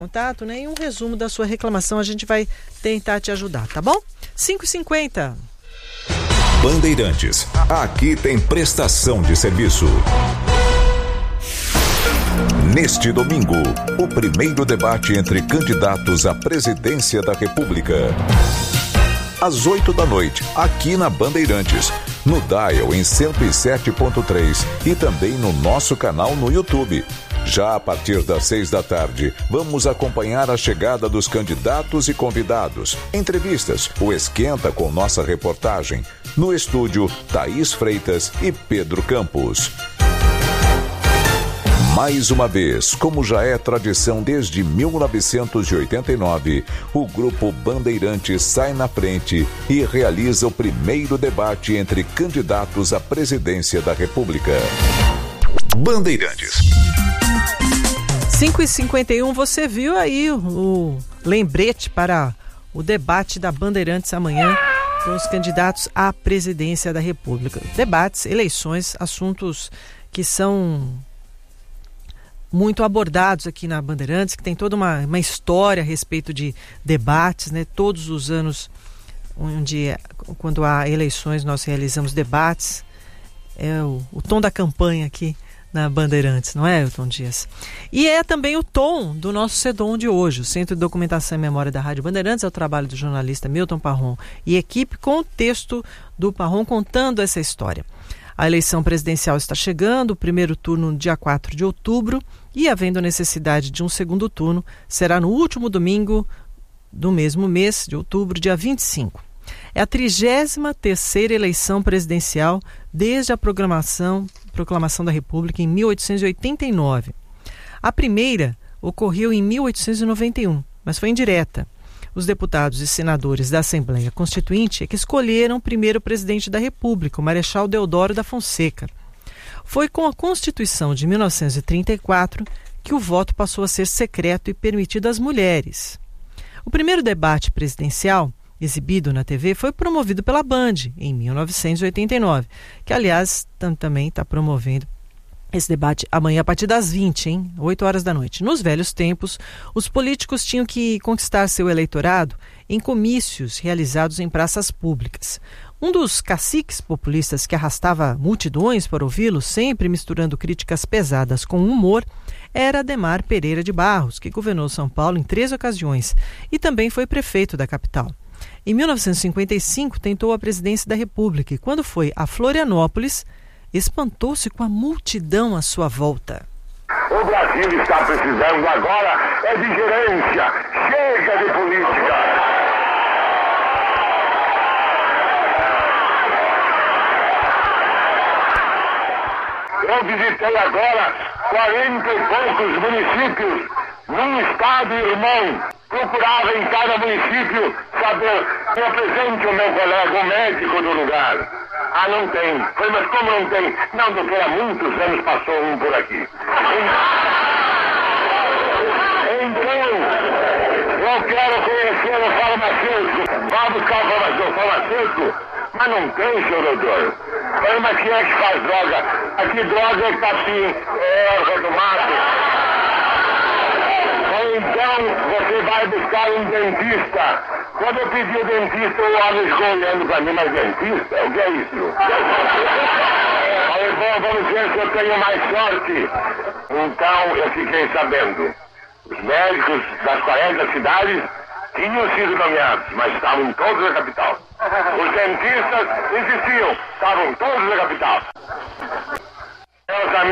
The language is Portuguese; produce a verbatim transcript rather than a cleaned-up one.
Contato, né? E um resumo da sua reclamação, a gente vai tentar te ajudar, tá bom? cinco e cinquenta. Bandeirantes, aqui tem prestação de serviço. Neste domingo, o primeiro debate entre candidatos à presidência da República. Às oito da noite, aqui na Bandeirantes, no Dial em cento e sete ponto três e também no nosso canal no YouTube. Já a partir das seis da tarde, vamos acompanhar a chegada dos candidatos e convidados. Entrevistas, o Esquenta com nossa reportagem. No estúdio, Thaís Freitas e Pedro Campos. Mais uma vez, como já é tradição desde mil novecentos e oitenta e nove, o Grupo Bandeirantes sai na frente e realiza o primeiro debate entre candidatos à presidência da República. Bandeirantes. cinco e cinquenta e um, você viu aí o, o lembrete para o debate da Bandeirantes amanhã com os candidatos à presidência da República. Debates, eleições, assuntos que são muito abordados aqui na Bandeirantes, que tem toda uma, uma história a respeito de debates, né? Todos os anos, onde, quando há eleições, nós realizamos debates. É o, o tom da campanha aqui na Bandeirantes, não é, Elton Dias? E é também o tom do nosso CEDOM de hoje, o Centro de Documentação e Memória da Rádio Bandeirantes. É o trabalho do jornalista Milton Parron e equipe, com o texto do Parron contando essa história. A eleição presidencial está chegando, o primeiro turno no dia quatro de outubro, e havendo necessidade de um segundo turno, será no último domingo do mesmo mês de outubro, dia vinte e cinco. É a trigésima terceira eleição presidencial desde a programação, proclamação da República em mil oitocentos e oitenta e nove. A primeira ocorreu em mil oitocentos e noventa e um, mas foi indireta. Os deputados e senadores da Assembleia Constituinte é que escolheram o primeiro presidente da República, o Marechal Deodoro da Fonseca. Foi com a Constituição de mil novecentos e trinta e quatro que o voto passou a ser secreto e permitido às mulheres. O primeiro debate presidencial, exibido na T V, foi promovido pela Band em mil novecentos e oitenta e nove, que, aliás, tam, também está promovendo esse debate amanhã a partir das vinte, hein? oito horas da noite. Nos velhos tempos, os políticos tinham que conquistar seu eleitorado em comícios realizados em praças públicas. Um dos caciques populistas que arrastava multidões para ouvi-lo, sempre misturando críticas pesadas com humor, era Adhemar Pereira de Barros, que governou São Paulo em três ocasiões e também foi prefeito da capital. Em mil novecentos e cinquenta e cinco, tentou a presidência da República e, quando foi a Florianópolis, espantou-se com a multidão à sua volta. O Brasil está precisando agora é de gerência. Chega de política. Eu visitei agora quarenta e poucos municípios num estado irmão. Procurava em cada município saber, me apresente o meu colega, o médico do lugar. Ah, não tem. Foi, mas como não tem? Não, doutor, há muitos anos passou um por aqui. Então, eu quero conhecer o farmacêutico. Vá buscar o farmacêutico, o farmacêutico, mas não tem, senhor doutor. Mas quem é que faz droga? Aqui droga é capim, é erva do mato. Então, você vai buscar um dentista. Quando eu pedi o dentista, o homem ficou olhando para mim, mas dentista? O que é isso? Aí, bom, vamos ver se eu tenho mais sorte. Então, eu fiquei sabendo. Os médicos das quarenta cidades tinham sido nomeados, mas estavam todos na capital. Os dentistas existiam, estavam todos na capital.